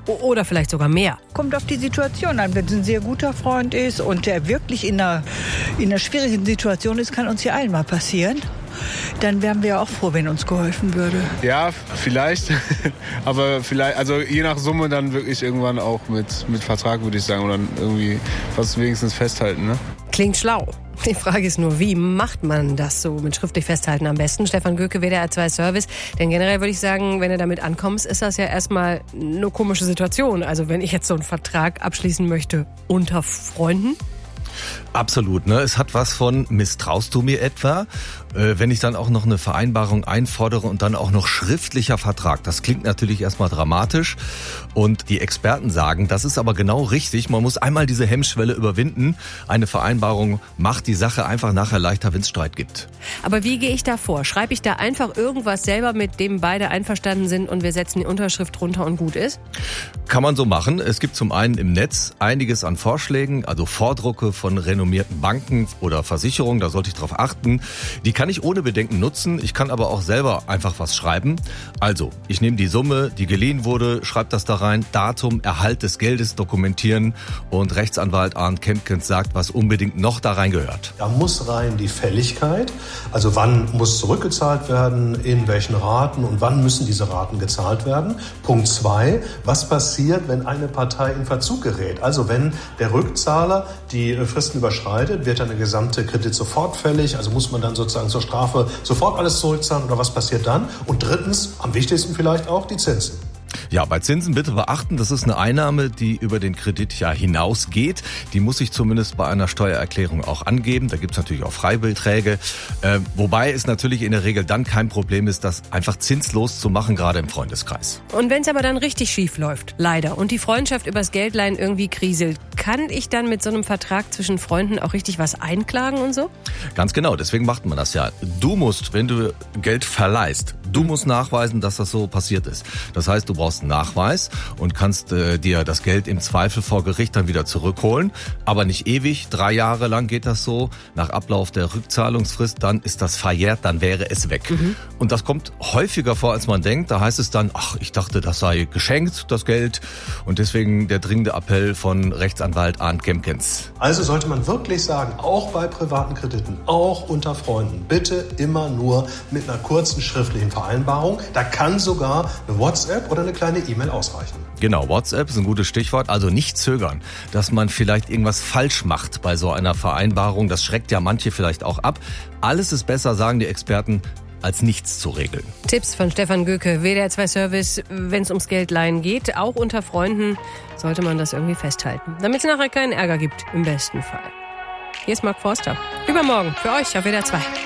Oder vielleicht sogar mehr. Kommt auf die Situation an. Wenn es ein sehr guter Freund ist und der wirklich in einer schwierigen Situation ist, kann uns ja einmal passieren. Dann wären wir ja auch froh, wenn uns geholfen würde. Ja, vielleicht. Aber vielleicht, also je nach Summe dann wirklich irgendwann auch mit Vertrag, würde ich sagen. Oder irgendwie was wenigstens festhalten, ne? Klingt schlau. Die Frage ist nur, wie macht man das so mit schriftlich festhalten am besten? Stefan Göke, WDR 2 Service. Denn generell würde ich sagen, wenn du damit ankommst, ist das ja erstmal eine komische Situation. Also wenn ich jetzt so einen Vertrag abschließen möchte unter Freunden. Absolut, ne? Es hat was von, misstraust du mir etwa? Wenn ich dann auch noch eine Vereinbarung einfordere und dann auch noch schriftlicher Vertrag. Das klingt natürlich erstmal dramatisch. Und die Experten sagen, das ist aber genau richtig. Man muss einmal diese Hemmschwelle überwinden. Eine Vereinbarung macht die Sache einfach nachher leichter, wenn es Streit gibt. Aber wie gehe ich da vor? Schreibe ich da einfach irgendwas selber, mit dem beide einverstanden sind und wir setzen die Unterschrift drunter und gut ist? Kann man so machen. Es gibt zum einen im Netz einiges an Vorschlägen, also Vordrucke von renommierten Banken oder Versicherungen. Da sollte ich drauf achten. Die kann ich ohne Bedenken nutzen. Ich kann aber auch selber einfach was schreiben. Also, ich nehme die Summe, die geliehen wurde, schreibe das da rein, Datum, Erhalt des Geldes dokumentieren und Rechtsanwalt Arndt Kempkens sagt, was unbedingt noch da rein gehört. Da muss rein die Fälligkeit, also wann muss zurückgezahlt werden, in welchen Raten und wann müssen diese Raten gezahlt werden. Punkt 2, was passiert, wenn eine Partei in Verzug gerät? Also wenn der Rückzahler die Fristen überschreitet, wird dann der gesamte Kredit sofort fällig, also muss man dann sozusagen zur Strafe sofort alles zurückzahlen oder was passiert dann? Und drittens, am wichtigsten vielleicht auch, die Zinsen. Ja, bei Zinsen bitte beachten, das ist eine Einnahme, die über den Kredit ja hinausgeht. Die muss ich zumindest bei einer Steuererklärung auch angeben. Da gibt's natürlich auch Freibeträge. Wobei es natürlich in der Regel dann kein Problem ist, das einfach zinslos zu machen, gerade im Freundeskreis. Und wenn es aber dann richtig schief läuft, leider, und die Freundschaft übers Geldleihen irgendwie kriselt, kann ich dann mit so einem Vertrag zwischen Freunden auch richtig was einklagen und so? Ganz genau, deswegen macht man das ja. Du musst, wenn du Geld verleihst, du musst nachweisen, dass das so passiert ist. Das heißt, du brauchst einen Nachweis und kannst dir das Geld im Zweifel vor Gericht dann wieder zurückholen. Aber nicht ewig, 3 Jahre lang geht das so. Nach Ablauf der Rückzahlungsfrist, dann ist das verjährt, dann wäre es weg. Und das kommt häufiger vor, als man denkt. Da heißt es dann, ach, ich dachte, das sei geschenkt, das Geld. Und deswegen der dringende Appell von Rechtsanwalt Arndt Kempkens. Also sollte man wirklich sagen, auch bei privaten Krediten, auch unter Freunden, bitte immer nur mit einer kurzen schriftlichen Vereinbarung. Da kann sogar eine WhatsApp oder eine kleine E-Mail ausreichen. Genau, WhatsApp ist ein gutes Stichwort. Also nicht zögern, dass man vielleicht irgendwas falsch macht bei so einer Vereinbarung. Das schreckt ja manche vielleicht auch ab. Alles ist besser, sagen die Experten, als nichts zu regeln. Tipps von Stefan Göke, WDR 2 Service, wenn es ums Geldleihen geht. Auch unter Freunden sollte man das irgendwie festhalten, damit es nachher keinen Ärger gibt, im besten Fall. Hier ist Mark Forster. Übermorgen für euch auf WDR 2.